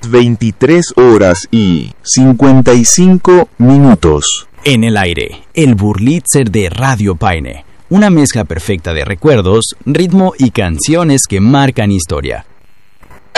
las 23 horas y 55 minutos. En el aire, el Burlitzer de Radio Paine. Una mezcla perfecta de recuerdos, ritmo y canciones que marcan historia.